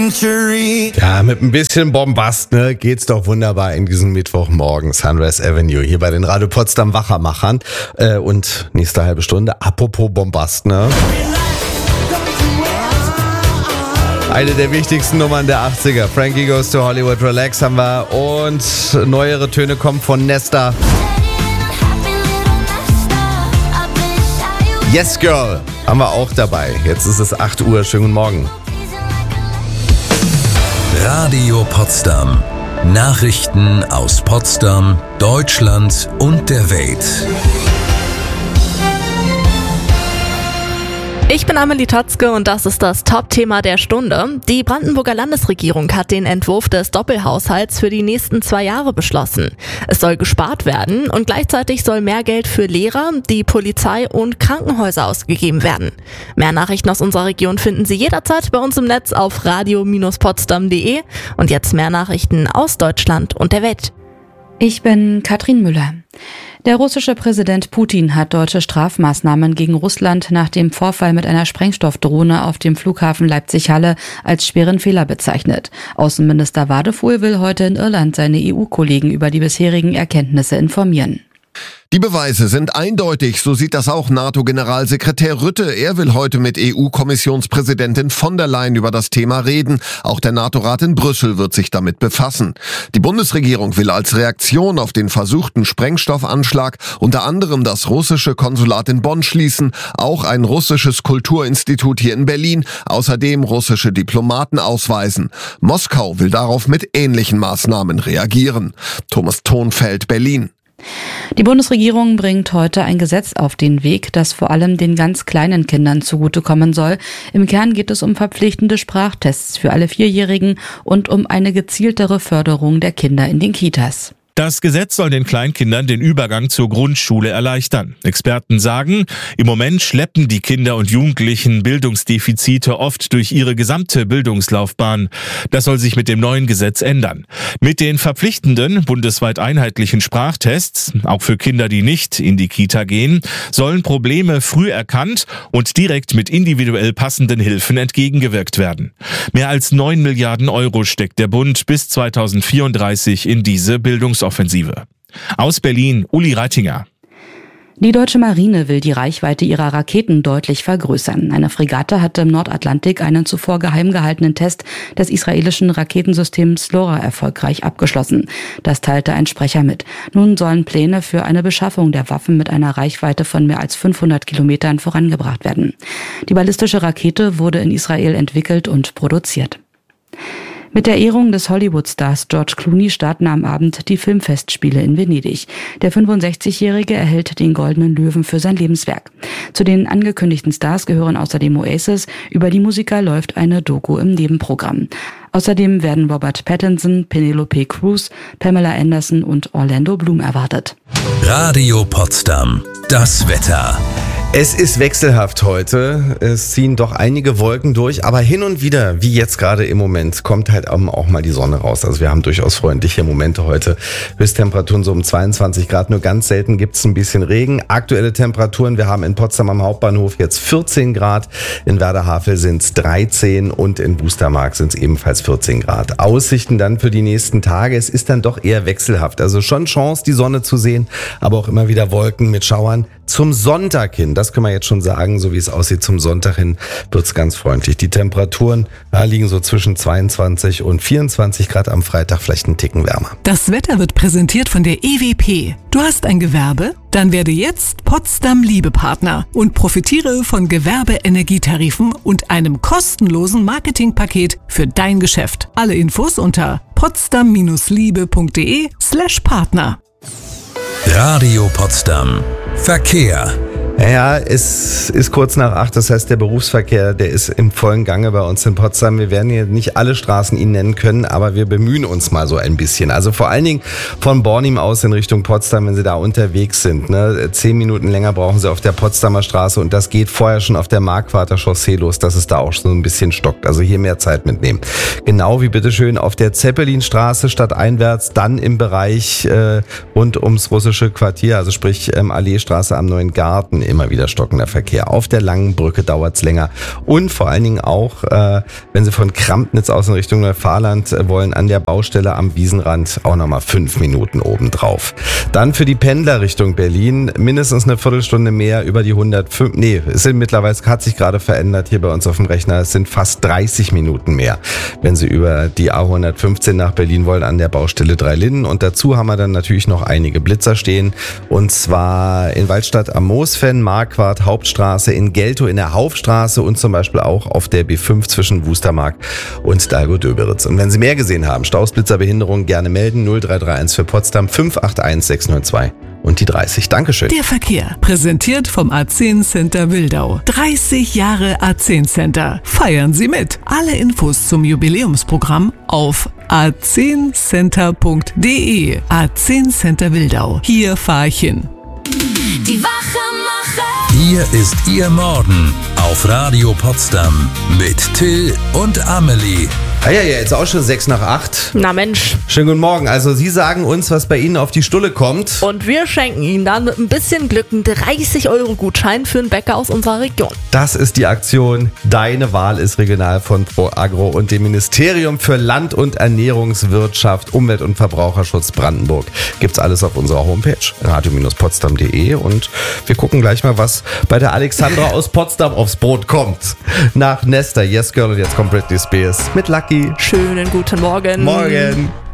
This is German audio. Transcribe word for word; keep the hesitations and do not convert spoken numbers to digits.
Ja, mit ein bisschen Bombast, ne, geht's doch wunderbar in diesem Mittwochmorgen Sunrise Avenue hier bei den Radio Potsdam Wachermachern. Äh, und nächste halbe Stunde, apropos Bombast, ne? Eine der wichtigsten Nummern der achtziger. Frankie Goes to Hollywood, Relax haben wir. Und neuere Töne kommen von Nesta. Yes Girl haben wir auch dabei. Jetzt ist es acht Uhr. Schönen guten Morgen. Radio Potsdam. Nachrichten aus Potsdam, Deutschland und der Welt. Ich bin Amelie Totzke und das ist das Top-Thema der Stunde. Die Brandenburger Landesregierung hat den Entwurf des Doppelhaushalts für die nächsten zwei Jahre beschlossen. Es soll gespart werden und gleichzeitig soll mehr Geld für Lehrer, die Polizei und Krankenhäuser ausgegeben werden. Mehr Nachrichten aus unserer Region finden Sie jederzeit bei uns im Netz auf radio Bindestrich potsdam punkt de und jetzt mehr Nachrichten aus Deutschland und der Welt. Ich bin Katrin Müller. Der russische Präsident Putin hat deutsche Strafmaßnahmen gegen Russland nach dem Vorfall mit einer Sprengstoffdrohne auf dem Flughafen Leipzig-Halle als schweren Fehler bezeichnet. Außenminister Wadefuhl will heute in Irland seine E U-Kollegen über die bisherigen Erkenntnisse informieren. Die Beweise sind eindeutig, so sieht das auch NATO-Generalsekretär Rutte. Er will heute mit E U-Kommissionspräsidentin von der Leyen über das Thema reden. Auch der NATO-Rat in Brüssel wird sich damit befassen. Die Bundesregierung will als Reaktion auf den versuchten Sprengstoffanschlag unter anderem das russische Konsulat in Bonn schließen, auch ein russisches Kulturinstitut hier in Berlin, außerdem russische Diplomaten ausweisen. Moskau will darauf mit ähnlichen Maßnahmen reagieren. Thomas Thonfeld, Berlin. Die Bundesregierung bringt heute ein Gesetz auf den Weg, das vor allem den ganz kleinen Kindern zugutekommen soll. Im Kern geht es um verpflichtende Sprachtests für alle Vierjährigen und um eine gezieltere Förderung der Kinder in den Kitas. Das Gesetz soll den Kleinkindern den Übergang zur Grundschule erleichtern. Experten sagen, im Moment schleppen die Kinder und Jugendlichen Bildungsdefizite oft durch ihre gesamte Bildungslaufbahn. Das soll sich mit dem neuen Gesetz ändern. Mit den verpflichtenden, bundesweit einheitlichen Sprachtests, auch für Kinder, die nicht in die Kita gehen, sollen Probleme früh erkannt und direkt mit individuell passenden Hilfen entgegengewirkt werden. Mehr als neun Milliarden Euro steckt der Bund bis zweitausendvierunddreißig in diese Bildungsoffensive. Aus Berlin, Uli Reitinger. Die deutsche Marine will die Reichweite ihrer Raketen deutlich vergrößern. Eine Fregatte hatte im Nordatlantik einen zuvor geheim gehaltenen Test des israelischen Raketensystems Slora erfolgreich abgeschlossen. Das teilte ein Sprecher mit. Nun sollen Pläne für eine Beschaffung der Waffen mit einer Reichweite von mehr als fünfhundert Kilometern vorangebracht werden. Die ballistische Rakete wurde in Israel entwickelt und produziert. Mit der Ehrung des Hollywood-Stars George Clooney starten am Abend die Filmfestspiele in Venedig. Der fünfundsechzigjährige erhält den Goldenen Löwen für sein Lebenswerk. Zu den angekündigten Stars gehören außerdem Oasis. Über die Musiker läuft eine Doku im Nebenprogramm. Außerdem werden Robert Pattinson, Penelope Cruz, Pamela Anderson und Orlando Bloom erwartet. Radio Potsdam. Das Wetter. Es ist wechselhaft heute. Es ziehen doch einige Wolken durch, aber hin und wieder, wie jetzt gerade im Moment, kommt halt auch mal die Sonne raus. Also wir haben durchaus freundliche Momente heute. Höchsttemperaturen so um zweiundzwanzig Grad. Nur ganz selten gibt es ein bisschen Regen. Aktuelle Temperaturen, wir haben in Potsdam am Hauptbahnhof jetzt vierzehn Grad. In Werder-Havel sind es dreizehn und in Bustermark sind es ebenfalls vierzehn Grad. Aussichten dann für die nächsten Tage. Es ist dann doch eher wechselhaft. Also schon Chance, die Sonne zu sehen, aber auch immer wieder Wolken mit Schauern. Zum Sonntag hin, das können wir jetzt schon sagen, so wie es aussieht, zum Sonntag hin wird es ganz freundlich. Die Temperaturen ja, liegen so zwischen zweiundzwanzig und vierundzwanzig Grad, am Freitag vielleicht einen Ticken wärmer. Das Wetter wird präsentiert von der E W P. Du hast ein Gewerbe? Dann werde jetzt Potsdam Liebepartner und profitiere von Gewerbeenergietarifen und einem kostenlosen Marketingpaket für dein Geschäft. Alle Infos unter potsdam liebe punkt de slash Partner. Radio Potsdam. Verkehr. Ja, es ist kurz nach acht, das heißt, der Berufsverkehr, der ist im vollen Gange bei uns in Potsdam. Wir werden hier nicht alle Straßen Ihnen nennen können, aber wir bemühen uns mal so ein bisschen. Also vor allen Dingen von Bornim aus in Richtung Potsdam, wenn Sie da unterwegs sind. Ne? Zehn Minuten länger brauchen Sie auf der Potsdamer Straße und das geht vorher schon auf der Markwarter Chaussee los, dass es da auch so ein bisschen stockt. Also hier mehr Zeit mitnehmen. Genau wie bitteschön auf der Zeppelinstraße stadteinwärts, dann im Bereich äh, rund ums russische Quartier, also sprich ähm, Alleestraße am Neuen Garten. immer wieder stockender Verkehr. Auf der Langen Brücke dauert es länger. Und vor allen Dingen auch, äh, wenn Sie von Krampnitz aus in Richtung Neufahrland äh, wollen, an der Baustelle am Wiesenrand auch nochmal fünf Minuten obendrauf. Dann für die Pendler Richtung Berlin mindestens eine Viertelstunde mehr über die hundertfünf, nee, es sind mittlerweile, hat sich gerade verändert hier bei uns auf dem Rechner, es sind fast dreißig Minuten mehr, wenn Sie über die A hundertfünfzehn nach Berlin wollen an der Baustelle Dreilinden. Und dazu haben wir dann natürlich noch einige Blitzer stehen, und zwar in Waldstadt am Moosfen, Marquardt, Hauptstraße, in Geltow in der Haufstraße und zum Beispiel auch auf der B fünf zwischen Wustermark und Dahlgow-Döberitz. Und wenn Sie mehr gesehen haben, Staus, Blitzer, Behinderung, gerne melden, null drei drei eins für Potsdam fünf acht eins sechs null zwei und die dreißig. Dankeschön. Der Verkehr, präsentiert vom A zehn Center Wildau. dreißig Jahre A zehn Center. Feiern Sie mit. Alle Infos zum Jubiläumsprogramm auf a zehn center punkt de. A zehn Center Wildau. Hier fahr ich hin. Die Wachemacher. Hier ist Ihr Morgen auf Radio Potsdam mit Till und Amelie. Ah ja, ja, jetzt auch schon sechs nach acht. Na Mensch. Schönen guten Morgen. Also Sie sagen uns, was bei Ihnen auf die Stulle kommt. Und wir schenken Ihnen dann mit ein bisschen Glück einen dreißig Euro Gutschein für einen Bäcker aus unserer Region. Das ist die Aktion Deine Wahl ist regional von Pro Agro und dem Ministerium für Land- und Ernährungswirtschaft, Umwelt- und Verbraucherschutz Brandenburg. Gibt's alles auf unserer Homepage radio potsdam punkt de, und wir gucken gleich mal, was bei der Alexandra aus Potsdam aufs Brot kommt. Nach Nesta, Yes Girl, und jetzt kommt Britney Spears mit Lucky. Schönen guten Morgen. Morgen.